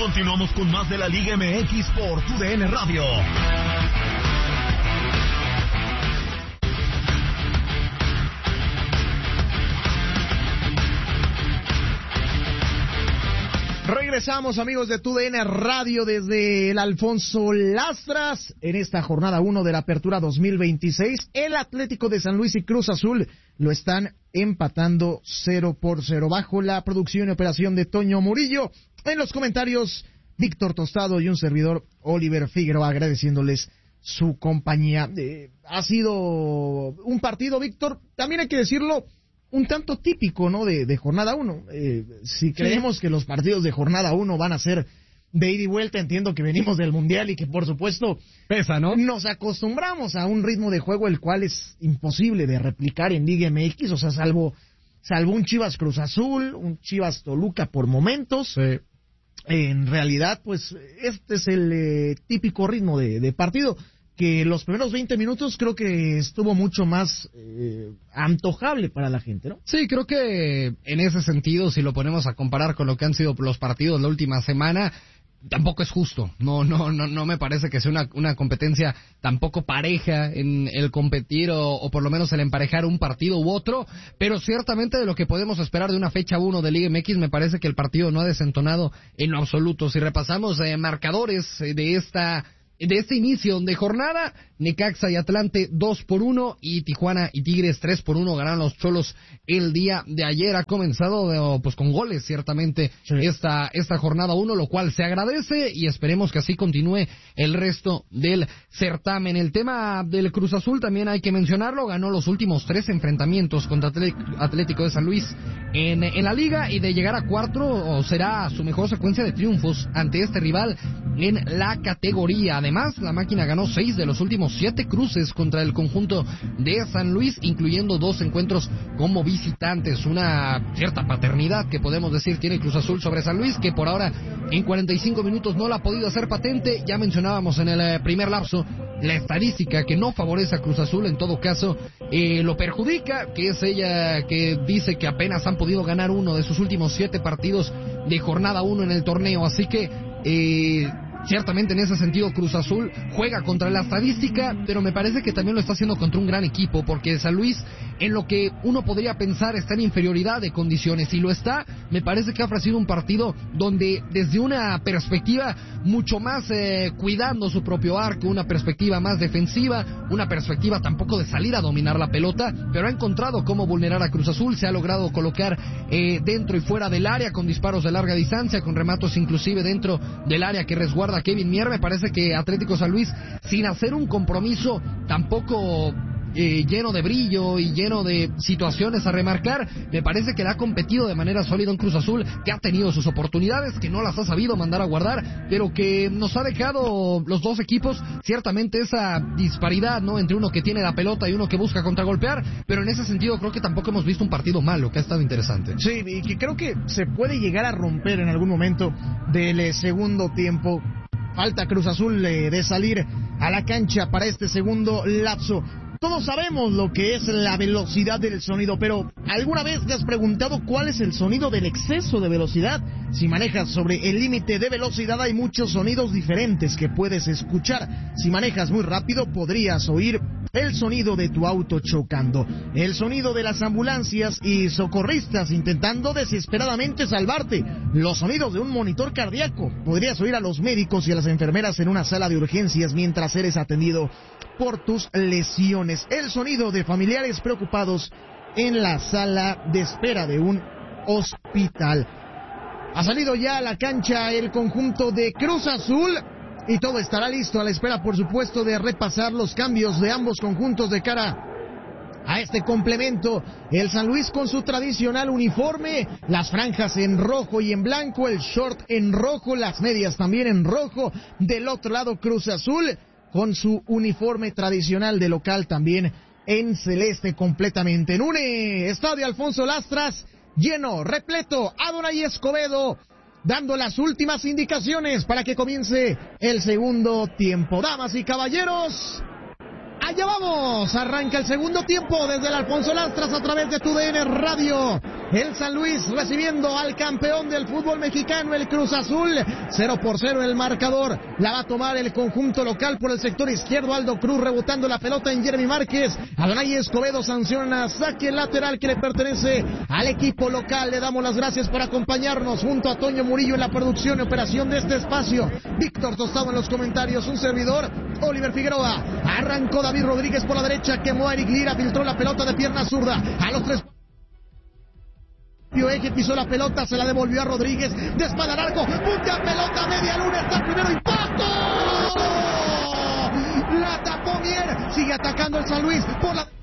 Continuamos con más de la Liga MX por TUDN Radio. Regresamos, amigos de TUDN Radio, desde el Alfonso Lastras en esta jornada 1 de la Apertura 2026. El Atlético de San Luis y Cruz Azul lo están empatando 0-0 bajo la producción y operación de Toño Murillo. En los comentarios, Víctor Tostado y un servidor, Oliver Figueroa, agradeciéndoles su compañía. Ha sido un partido, Víctor, también hay que decirlo, un tanto típico, ¿no?, de jornada 1. Si creemos que los partidos de jornada 1 van a ser de ida y vuelta, entiendo que venimos del Mundial y que, por supuesto, pesa, ¿no? Nos acostumbramos a un ritmo de juego el cual es imposible de replicar en Liga MX, o sea, salvo un Chivas Cruz Azul, un Chivas Toluca por momentos. Sí. En realidad, pues, este es el típico ritmo de partido, que los primeros 20 minutos creo que estuvo mucho más antojable para la gente, ¿no? Sí, creo que en ese sentido, si lo ponemos a comparar con lo que han sido los partidos la última semana, tampoco es justo. No me parece que sea una competencia tampoco pareja en el competir o por lo menos el emparejar un partido u otro, pero ciertamente de lo que podemos esperar de una fecha 1 de Liga MX, me parece que el partido no ha desentonado en lo absoluto. Si repasamos marcadores de este inicio de jornada, Necaxa y Atlante 2-1 y Tijuana y Tigres 3-1 ganaron los Cholos el día de ayer. Ha comenzado pues con goles ciertamente sí, esta jornada 1, lo cual se agradece y esperemos que así continúe el resto del certamen. El tema del Cruz Azul también hay que mencionarlo, ganó los últimos 3 enfrentamientos contra Atlético de San Luis en la liga, y de llegar a 4 será su mejor secuencia de triunfos ante este rival en la categoría. Además, la máquina ganó 6 de los últimos 7 cruces contra el conjunto de San Luis, incluyendo 2 encuentros como visitantes. Una cierta paternidad que podemos decir tiene Cruz Azul sobre San Luis, que por ahora en 45 minutos no la ha podido hacer patente. Ya mencionábamos en el primer lapso la estadística que no favorece a Cruz Azul, en todo caso lo perjudica, que es ella que dice que apenas han podido ganar uno de sus últimos 7 partidos de jornada 1 en el torneo, así que ciertamente en ese sentido Cruz Azul juega contra la estadística, pero me parece que también lo está haciendo contra un gran equipo, porque San Luis, en lo que uno podría pensar, está en inferioridad de condiciones, y lo está. Me parece que ha ofrecido un partido donde desde una perspectiva mucho más cuidando su propio arco, una perspectiva más defensiva, una perspectiva tampoco de salir a dominar la pelota, pero ha encontrado cómo vulnerar a Cruz Azul. Se ha logrado colocar dentro y fuera del área con disparos de larga distancia, con rematos inclusive dentro del área que resguarda Kevin Mier. Me parece que Atlético San Luis, sin hacer un compromiso tampoco lleno de brillo y lleno de situaciones a remarcar, me parece que le ha competido de manera sólida en Cruz Azul, que ha tenido sus oportunidades, que no las ha sabido mandar a guardar, pero que nos ha dejado los dos equipos ciertamente esa disparidad, ¿no?, entre uno que tiene la pelota y uno que busca contragolpear, pero en ese sentido creo que tampoco hemos visto un partido malo, que ha estado interesante. Sí, y que creo que se puede llegar a romper en algún momento del segundo tiempo. Falta Cruz Azul de salir a la cancha para este segundo lapso. Todos sabemos lo que es la velocidad del sonido, pero ¿alguna vez te has preguntado cuál es el sonido del exceso de velocidad? Si manejas sobre el límite de velocidad, hay muchos sonidos diferentes que puedes escuchar. Si manejas muy rápido, podrías oír el sonido de tu auto chocando, el sonido de las ambulancias y socorristas intentando desesperadamente salvarte, los sonidos de un monitor cardíaco. Podrías oír a los médicos y a las enfermeras en una sala de urgencias mientras eres atendido por tus lesiones, el sonido de familiares preocupados en la sala de espera de un hospital. Ha salido ya a la cancha el conjunto de Cruz Azul y todo estará listo a la espera, por supuesto, de repasar los cambios de ambos conjuntos de cara a este complemento. El San Luis con su tradicional uniforme, las franjas en rojo y en blanco, el short en rojo, las medias también en rojo. Del otro lado, Cruz Azul con su uniforme tradicional de local también en celeste completamente. En un estadio Alfonso Lastras lleno, repleto, Adonay Escobedo dando las últimas indicaciones para que comience el segundo tiempo. Damas y caballeros, allá vamos, arranca el segundo tiempo desde el Alfonso Lastras a través de TUDN Radio. el San Luis recibiendo al campeón del fútbol mexicano, el Cruz Azul. 0-0 el marcador. La va a tomar el conjunto local por el sector izquierdo. Aldo Cruz rebotando la pelota en Jeremy Márquez. Adonai Escobedo sanciona saque lateral que le pertenece al equipo local. Le damos las gracias por acompañarnos junto a Toño Murillo en la producción y operación de este espacio. Víctor Tostado en los comentarios, un servidor, Oliver Figueroa. Arrancó David Rodríguez por la derecha, quemó a Eric Lira, filtró la pelota de pierna zurda a los 3. Eje pisó la pelota, se la devolvió a Rodríguez, de espalda al arco, punta pelota, media luna, está el primero impacto. La tapó Mier, sigue atacando el San Luis por la